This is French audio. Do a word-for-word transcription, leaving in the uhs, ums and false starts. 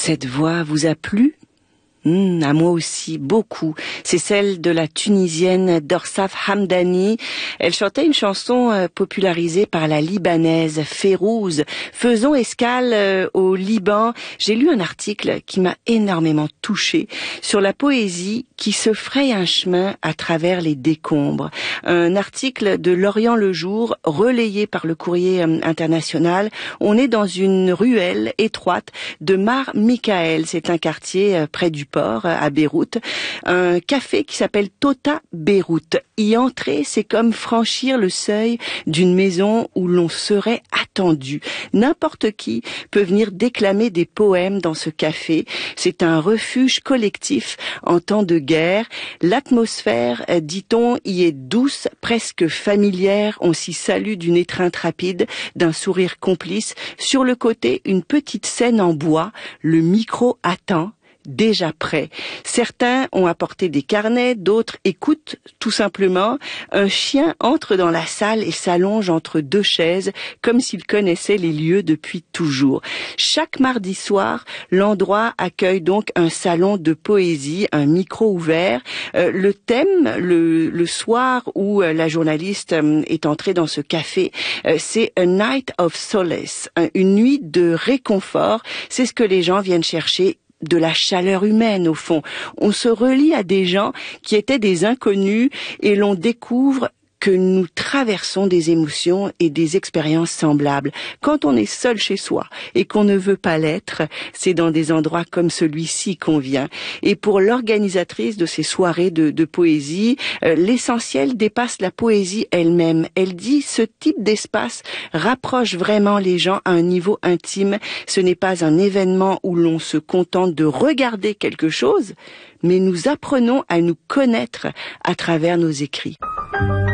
Cette voix vous a plu ? Mmh, à moi aussi, beaucoup. C'est celle de la Tunisienne Dorsaf Hamdani. Elle chantait une chanson euh, popularisée par la Libanaise Férouz. Faisons escale euh, au Liban. J'ai lu un article qui m'a énormément touchée sur la poésie qui se fraye un chemin à travers les décombres. Un article de L'Orient le Jour, relayé par le Courrier euh, international. On est dans une ruelle étroite de Mar Michael. C'est un quartier euh, près du port à Beyrouth, un café qui s'appelle Tota Beyrouth. Y entrer, c'est comme franchir le seuil d'une maison où l'on serait attendu. N'importe qui peut venir déclamer des poèmes dans ce café. C'est un refuge collectif en temps de guerre. L'atmosphère, dit-on, y est douce, presque familière. On s'y salue d'une étreinte rapide, d'un sourire complice. Sur le côté, une petite scène en bois. Le micro attend, déjà prêt. Certains ont apporté des carnets, d'autres écoutent tout simplement. Un chien entre dans la salle et s'allonge entre deux chaises, comme s'il connaissait les lieux depuis toujours. Chaque mardi soir, l'endroit accueille donc un salon de poésie, un micro ouvert. Euh, le thème, le, le soir où euh, la journaliste euh, est entrée dans ce café, euh, c'est A Night of Solace, une nuit de réconfort. C'est ce que les gens viennent chercher, de la chaleur humaine au fond. On se relie à des gens qui étaient des inconnus et l'on découvre que nous traversons des émotions et des expériences semblables. Quand on est seul chez soi et qu'on ne veut pas l'être, c'est dans des endroits comme celui-ci qu'on vient. Et pour l'organisatrice de ces soirées de, de poésie, euh, l'essentiel dépasse la poésie elle-même. Elle dit ce type d'espace rapproche vraiment les gens à un niveau intime. Ce n'est pas un événement où l'on se contente de regarder quelque chose, mais nous apprenons à nous connaître à travers nos écrits.